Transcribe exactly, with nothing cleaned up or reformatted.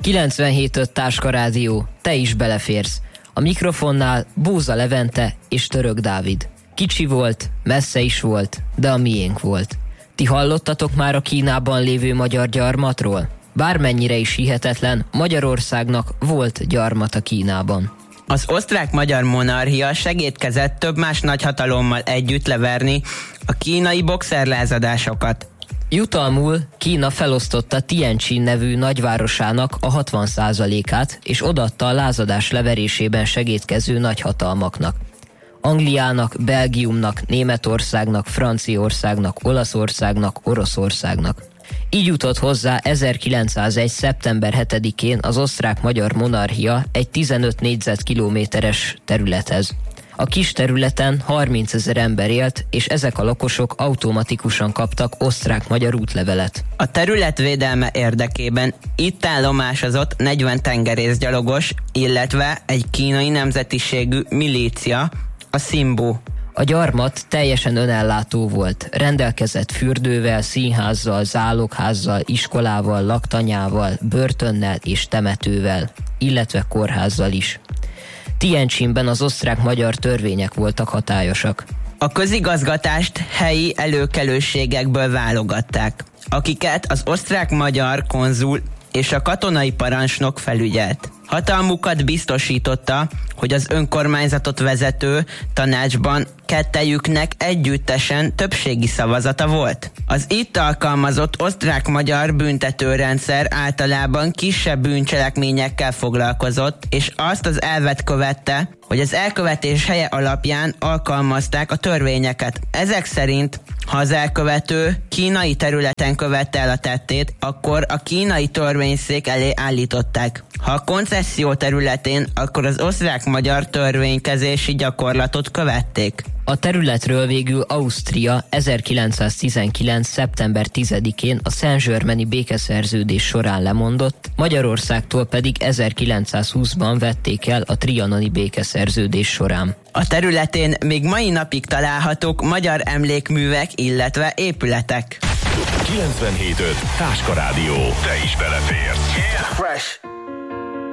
kilencvenhét öt Táska Rádió, te is beleférsz. A mikrofonnál Bóza Levente és Török Dávid. Kicsi volt, messze is volt, de a miénk volt. Ti hallottatok már a Kínában lévő magyar gyarmatról? Bármennyire is hihetetlen, Magyarországnak volt gyarmata Kínában. Az osztrák-magyar monarchia segédkezett több más nagyhatalommal együtt leverni a kínai boxerlázadásokat. Jutalmul Kína felosztotta Tianjin nevű nagyvárosának a hatvan százalékát, és odaadta a lázadás leverésében segédkező nagyhatalmaknak. Angliának, Belgiumnak, Németországnak, Franciaországnak, Olaszországnak, Oroszországnak. Így jutott hozzá ezerkilencszázegy. szeptember hetedikén az osztrák-magyar monarchia egy tizenöt négyzetkilométeres területhez. A kis területen harmincezer ember élt, és ezek a lakosok automatikusan kaptak osztrák-magyar útlevelet. A területvédelme érdekében itt állomásozott negyven tengerészgyalogos, illetve egy kínai nemzetiségű milícia, a Szimbu. A gyarmat teljesen önellátó volt, rendelkezett fürdővel, színházzal, zálogházzal, iskolával, laktanyával, börtönnel és temetővel, illetve kórházzal is. Tianjinben az osztrák-magyar törvények voltak hatályosak. A közigazgatást helyi előkelőségekből válogatták, akiket az osztrák-magyar konzul és a katonai parancsnok felügyelt. Hatalmukat biztosította, hogy az önkormányzatot vezető tanácsban kettejüknek együttesen többségi szavazata volt. Az itt alkalmazott osztrák-magyar büntetőrendszer általában kisebb bűncselekményekkel foglalkozott, és azt az elvet követte, hogy az elkövetés helye alapján alkalmazták a törvényeket. Ezek szerint, ha az elkövető kínai területen követte el a tettét, akkor a kínai törvényszék elé állították. Ha a koncesszió területén, akkor az osztrák-magyar törvénykezési gyakorlatot követték. A területről végül Ausztria ezerkilencszáztizenkilenc. szeptember tizedikén a Saint-Germaini békeszerződés során lemondott, Magyarországtól pedig ezerkilencszázhúszban vették el a trianoni békeszerződés során. A területén még mai napig találhatók magyar emlékművek, illetve épületek. kilencvenhét öt Táska Rádió, te is beleférsz. Yeah. Fresh.